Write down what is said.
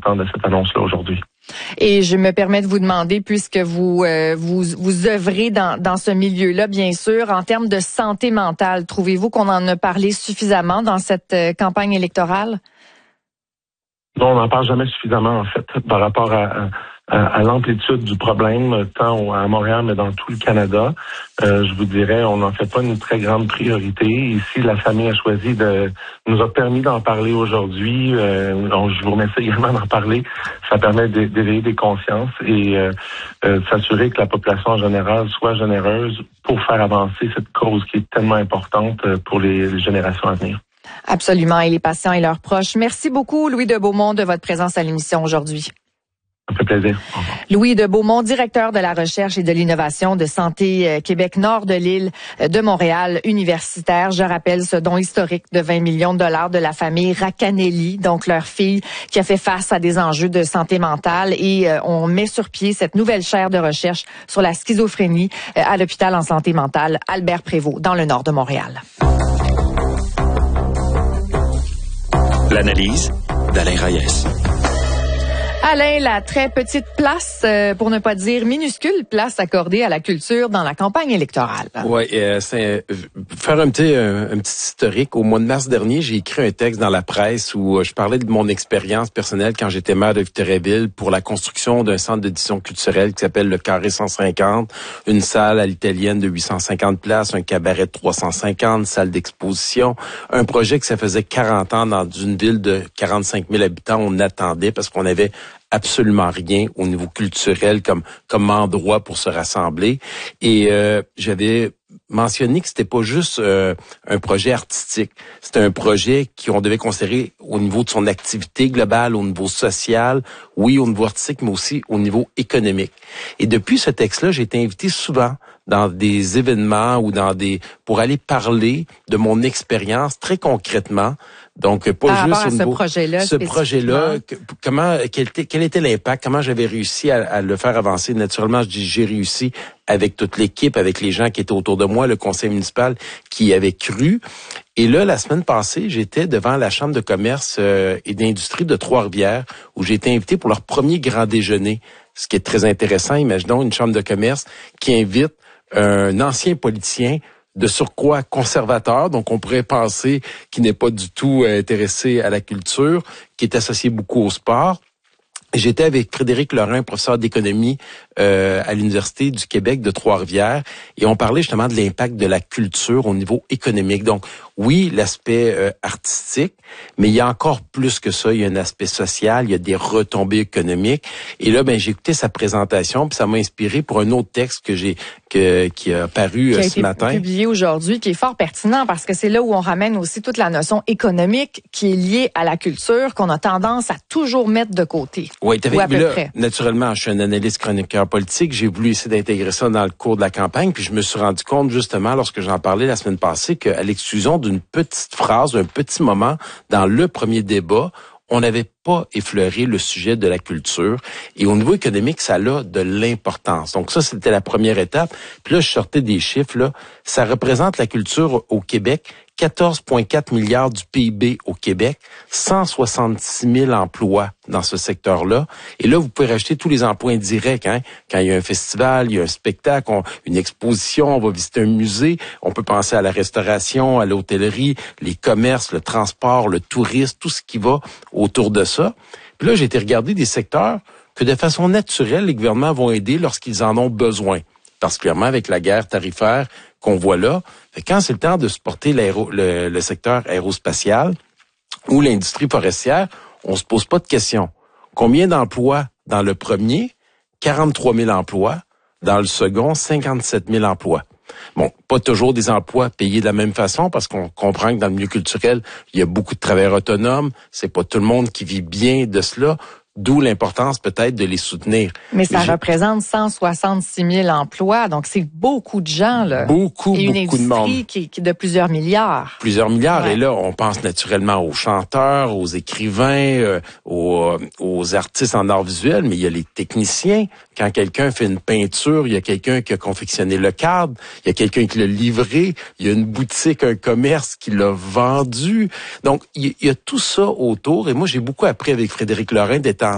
important de cette annonce-là aujourd'hui. Et je me permets de vous demander, puisque vous œuvrez dans ce milieu-là, bien sûr, en termes de santé mentale, trouvez-vous qu'on en a parlé suffisamment dans cette campagne électorale? Non, on n'en parle jamais suffisamment, en fait, par rapport à l'amplitude du problème, tant à Montréal, mais dans tout le Canada. Je vous dirais, on n'en fait pas une très grande priorité. Ici, la famille a choisi nous a permis d'en parler aujourd'hui. Je vous remercie également d'en parler. Ça permet d'éveiller des consciences et de s'assurer que la population en général soit généreuse pour faire avancer cette cause qui est tellement importante pour les générations à venir. Absolument, et les patients et leurs proches. Merci beaucoup, Louis de Beaumont, de votre présence à l'émission aujourd'hui. Ça fait plaisir. Au revoir. Louis de Beaumont, directeur de la recherche et de l'innovation de Santé Québec Nord de l'île de Montréal, universitaire. Je rappelle ce don historique de 20 millions de dollars de la famille Racanelli, donc leur fille qui a fait face à des enjeux de santé mentale. Et on met sur pied cette nouvelle chaire de recherche sur la schizophrénie à l'hôpital en santé mentale Albert Prévost, dans le nord de Montréal. L'analyse d'Alain Reyes. Alain, la très petite place, pour ne pas dire minuscule place accordée à la culture dans la campagne électorale. Oui, c'est faire un petit historique. Au mois de mars dernier, j'ai écrit un texte dans la presse où je parlais de mon expérience personnelle quand j'étais maire de Victoriaville pour la construction d'un centre d'édition culturelle qui s'appelle le Carré 150, une salle à l'italienne de 850 places, un cabaret de 350, salle d'exposition, un projet que ça faisait 40 ans dans une ville de 45 000 habitants. On attendait parce qu'on avait absolument rien au niveau culturel comme endroit pour se rassembler. Et j'avais mentionné que c'était pas juste un projet artistique, c'était un projet qu'on devait considérer au niveau de son activité globale, au niveau social, oui, au niveau artistique, mais aussi au niveau économique. Et depuis ce texte-là, j'ai été invité souvent dans des événements ou pour aller parler de mon expérience très concrètement. Donc, pas juste au niveau ce projet-là, quel était l'impact, comment j'avais réussi à le faire avancer. Naturellement, je dis j'ai réussi avec toute l'équipe, avec les gens qui étaient autour de moi, le conseil municipal qui avait cru. Et là, la semaine passée, j'étais devant la Chambre de commerce et d'industrie de Trois-Rivières où j'ai été invité pour leur premier grand déjeuner. Ce qui est très intéressant, imaginons une chambre de commerce qui invite un ancien politicien de surcroît conservateur, donc on pourrait penser qu'il n'est pas du tout intéressé à la culture, qui est associé beaucoup au sport. J'étais avec Frédéric Lorrain, professeur d'économie à l'Université du Québec de Trois-Rivières, et on parlait justement de l'impact de la culture au niveau économique. Donc, oui, l'aspect artistique, mais il y a encore plus que ça. Il y a un aspect social, il y a des retombées économiques. Et là, j'ai écouté sa présentation, puis ça m'a inspiré pour un autre texte qui a paru ce matin. Qui a été publié aujourd'hui, qui est fort pertinent, parce que c'est là où on ramène aussi toute la notion économique qui est liée à la culture, qu'on a tendance à toujours mettre de côté. Oui, naturellement, je suis un analyste chroniqueur politique. J'ai voulu essayer d'intégrer ça dans le cours de la campagne, puis je me suis rendu compte justement, lorsque j'en parlais la semaine passée, qu'à l'exclusion d'une petite phrase, d'un petit moment dans le premier débat, on n'avait pas effleuré le sujet de la culture. Et au niveau économique, ça a de l'importance. Donc ça, c'était la première étape. Puis là, je sortais des chiffres, là. Ça représente la culture au Québec, 14,4 milliards du PIB au Québec, 166 000 emplois dans ce secteur-là. Et là, vous pouvez rajouter tous les emplois indirects. Quand il y a un festival, il y a un spectacle, une exposition, on va visiter un musée. On peut penser à la restauration, à l'hôtellerie, les commerces, le transport, le tourisme, tout ce qui va autour de ça. Puis là, j'ai été regarder des secteurs que de façon naturelle, les gouvernements vont aider lorsqu'ils en ont besoin. Particulièrement avec la guerre tarifaire qu'on voit là. Quand c'est le temps de supporter le secteur aérospatial ou l'industrie forestière, on se pose pas de questions. Combien d'emplois dans le premier? 43 000 emplois. Dans le second, 57 000 emplois. Bon, pas toujours des emplois payés de la même façon parce qu'on comprend que dans le milieu culturel, il y a beaucoup de travailleurs autonomes. C'est pas tout le monde qui vit bien de cela. D'où l'importance peut-être de les soutenir. Mais ça représente 166 000 emplois, donc c'est beaucoup de gens, là. Beaucoup de monde. Et une industrie qui est de plusieurs milliards. Plusieurs milliards. Ouais. Et là, on pense naturellement aux chanteurs, aux écrivains, aux artistes en art visuel, mais il y a les techniciens. Quand quelqu'un fait une peinture, il y a quelqu'un qui a confectionné le cadre, il y a quelqu'un qui l'a livré, il y a une boutique, un commerce qui l'a vendu. Donc, il y a tout ça autour. Et moi, j'ai beaucoup appris avec Frédéric Lorrain d'être